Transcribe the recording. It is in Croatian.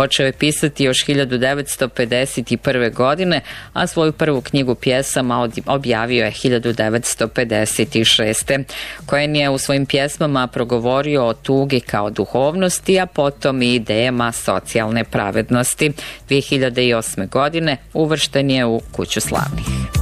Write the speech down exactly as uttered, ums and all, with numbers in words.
Počeo je pisati još hiljadu devetsto pedeset prve. godine, a svoju prvu knjigu pjesama objavio je hiljadu devetsto pedeset šeste. Cohen je u svojim pjesmama progovorio o tugi kao duhovnosti, a potom i idejama socijalne pravednosti. dvije hiljade osme. godine uvršten je u Kuću slavnih.